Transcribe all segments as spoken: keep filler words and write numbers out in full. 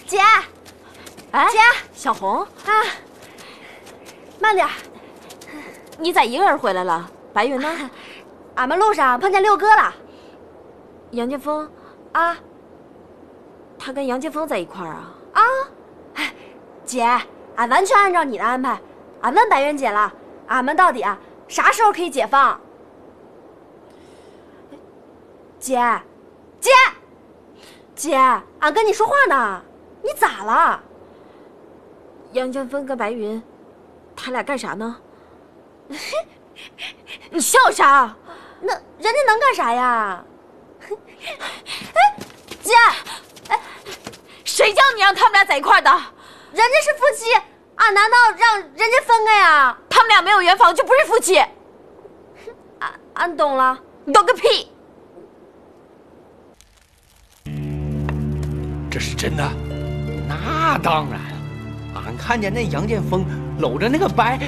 姐， 哎， 姐， 小红啊，慢点。 你咋一个人回来了？白云呢？ 俺们路上碰见六哥了。 杨建峰啊？ 他跟杨建峰在一块儿啊？ 啊！哎，姐，俺完全按照你的安排。俺问白云姐了，俺们到底啊啥时候可以解放？姐，姐，姐，俺跟你说话呢，你咋了？ 杨建峰跟白云，他俩干啥呢？你笑啥？ 那人家能干啥呀？哎，姐，哎， 谁叫你让他们俩在一块的？ 人家是夫妻，俺难道让人家分开呀？ 他们俩没有圆房就不是夫妻。 俺俺懂了。 你懂个屁！ 这是真的？那当然，俺看见那杨建峰搂着那个白，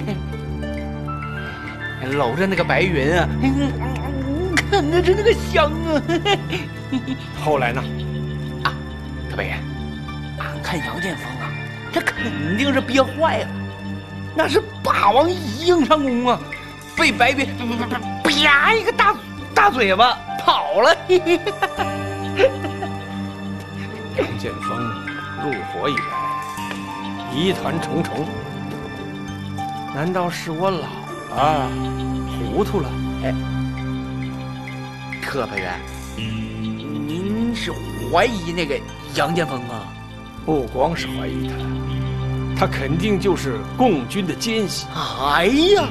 搂着那个白云啊，看着这那个香啊。 后来呢？ 啊，大白眼，俺看杨建峰啊，这肯定是憋坏了，那是霸王一硬上弓啊，被白云啪一个大大嘴巴跑了。 杨建峰入伙以来，疑团重重。难道是我老了，糊涂了？ 哎，特派员，您是怀疑那个杨建峰啊？ 不光是怀疑他，他肯定就是共军的奸细。 哎呀！